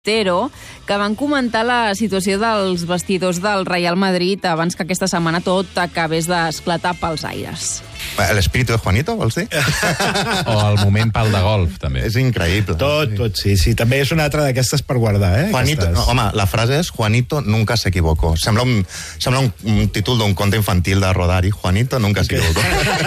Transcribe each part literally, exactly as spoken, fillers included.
Montero, que van comentar la situació dels vestidors del Real Madrid abans que aquesta setmana tot acabés d'esclatar pels aires. L'espíritu de Juanito, vols dir? O el moment pal de golf, també. És increïble. Tot, tot, sí, sí. També és una altra d'aquestes per guardar, eh? Juanito, Aquestes... no, home, la frase és Juanito nunca se equivocó. Sembla un, sembla un, un títol d'un conte infantil de Rodari. Juanito nunca se equivocó.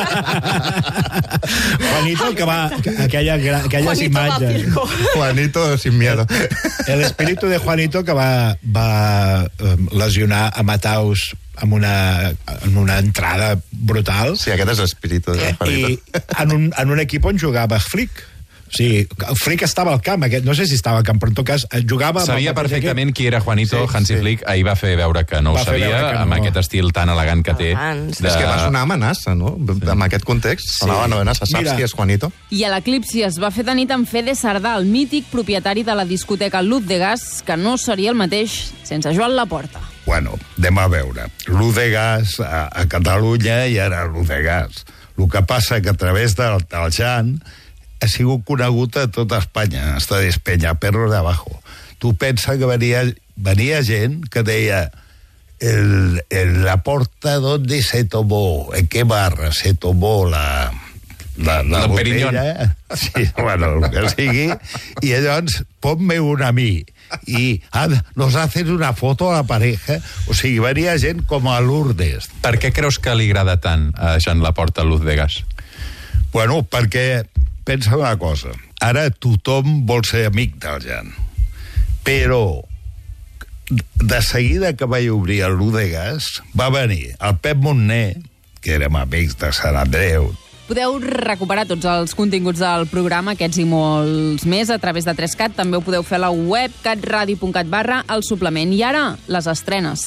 Juanito, que va... Aquella, aquelles Juanito imatges. Juanito sin miedo. El espíritu de Juanito que va, va lesionar a Mataus amb una, en una entrada brutal. Sí, aquest és l'espíritu de Juanito. I en un, en un equip on jugava Flick. O sigui, el Flick estava al camp, aquest, no sé si estava al camp, però en tot cas jugava... Sabia perfectament qui era Juanito. Sí, Hansi sí. Flick ahir va fer veure que no Va ho fer sabia, veure que no. amb aquest estil tan elegant que té. Abans. De... És que va sonar amenaça, no? Sí. En aquest context, sonava sí. amenaça. Saps Mira. qui és Juanito? I a l'eclipsi es va fer de nit amb Fede Sardà, el mític propietari de la discoteca Luz de Gas, que no seria el mateix sense Joan Laporta. Bueno, anem a veure. L'U de Gas a, a Catalunya ja era l'U de Gas. El que passa que a través del, del Jan ha sigut conegut a tota Espanya. Està Despeñaperros de abajo. Tu pensa que venia, venia gent que deia el, el Laporta donde se tomó, en qué barra se tomó la... La, la botella, sí, bueno, el que sigui, i llavors, ponme una a mi, i ah, nos hacen una foto a la pareja, o sigui, venia gent com a Lourdes. Per què creus que li agrada tant a Joan Laporta Luz de Gas? Bueno, perquè, pensa una cosa, ara tothom vol ser amic del Jan, però de seguida que vaig obrir el Luz de Gas, va venir el Pep Montner, que érem amics de Sant Andreu. Podeu recuperar tots els continguts del programa, aquests i molts més, a través de tres cat. També ho podeu fer a la web catradio punt cat barra el suplement. I ara, les estrenes.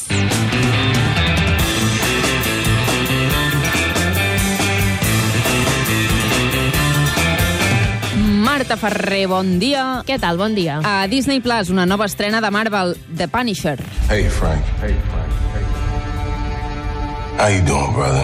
Marta Ferrer, bon dia. Què tal? Bon dia. A Disney Plus, una nova estrena de Marvel, The Punisher. Hey, Frank. Hey, Frank. Hey. How you doing, brother?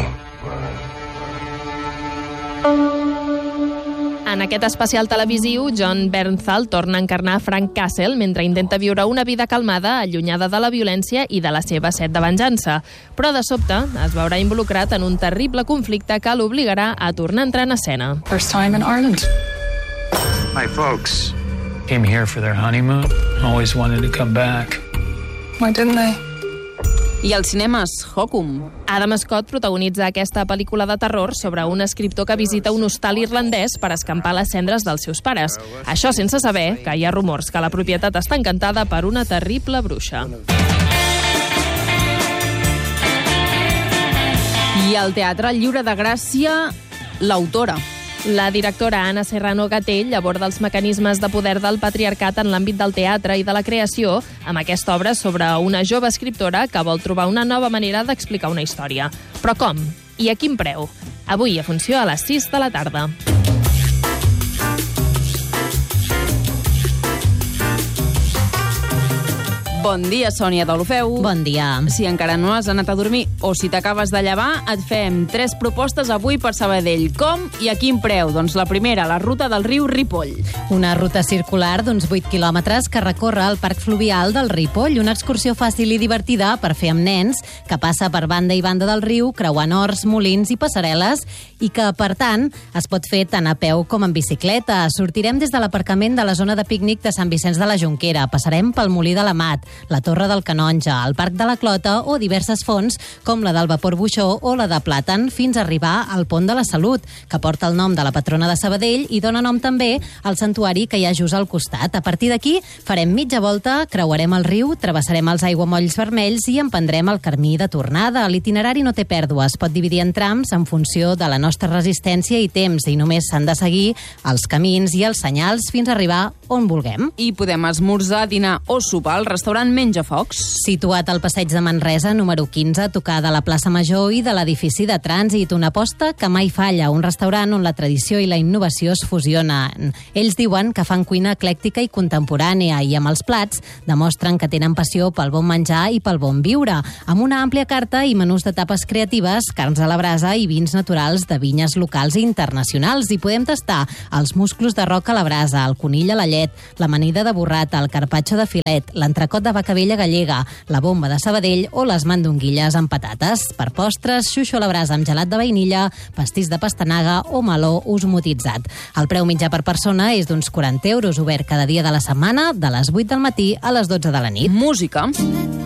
En aquest especial televisiu, John Bernthal torna a encarnar Frank Castle mentre intenta viure una vida calmada, allunyada de la violència i de la seva set de venjança. Però de sobte es veurà involucrat en un terrible conflicte que l'obligarà a tornar a entrar en escena. First time in Ireland. My folks came here for their honeymoon. Always wanted to come back. Why didn't they? I als cinemes, Hokum. Adam Scott protagonitza aquesta pel·lícula de terror sobre un escriptor que visita un hostal irlandès per escampar les cendres dels seus pares. Això sense saber que hi ha rumors que la propietat està encantada per una terrible bruixa. I al Teatre Lliure de Gràcia, l'autora. La directora Anna Serrano Gatell aborda els mecanismes de poder del patriarcat en l'àmbit del teatre i de la creació amb aquesta obra sobre una jove escriptora que vol trobar una nova manera d'explicar una història. Però com? I a quin preu? Avui a funció a les sis de la tarda. Bon dia, Sònia Deulofeu. Bon dia. Si encara no has anat a dormir o si t'acabes de llevar, et fem tres propostes avui per Sabadell. Com i a quin preu? Doncs la primera, la ruta del riu Ripoll. Una ruta circular d'uns vuit quilòmetres que recorre el parc fluvial del Ripoll, una excursió fàcil i divertida per fer amb nens, que passa per banda i banda del riu, creuant horts, molins i passarel·les, i que, per tant, es pot fer tant a peu com en bicicleta. Sortirem des de l'aparcament de la zona de pícnic de Sant Vicenç de la Jonquera, passarem pel Molí de la Mat, la Torre del Canonge, el Parc de la Clota o diverses fonts com la del Vapor Buixó o la de Plàtan fins a arribar al Pont de la Salut, que porta el nom de la patrona de Sabadell i dona nom també al santuari que hi ha just al costat. A partir d'aquí farem mitja volta, creuarem el riu, travessarem els aiguamolls vermells i emprendrem el camí de tornada. L'itinerari no té pèrdues, pot dividir en trams en funció de la nostra resistència i temps i només s'han de seguir els camins i els senyals fins a arribar on vulguem. I podem esmorzar, dinar o sopar al restaurant restaurant Menjafocs. Situat al passeig de Manresa, número quinze, tocar de la plaça Major i de l'edifici de Trànsit, una aposta que mai falla, un restaurant on la tradició i la innovació es fusionen. Ells diuen que fan cuina eclèctica i contemporània i amb els plats demostren que tenen passió pel bon menjar i pel bon viure, amb una àmplia carta i menús de tapes creatives, carns a la brasa i vins naturals de vinyes locals i internacionals. I podem tastar els musclos de roca a la brasa, el conill a la llet, l'amanida de burrata, el carpaccio de filet, l'entrecot de vaca vella gallega, la bomba de Sabadell o les mandonguilles amb patates. Per postres, xuxo a la brasa amb gelat de vainilla, pastís de pastanaga o meló osmotitzat. El preu mitjà per persona és d'uns quaranta euros, obert cada dia de la setmana, de les vuit del matí a les dotze de la nit. Música.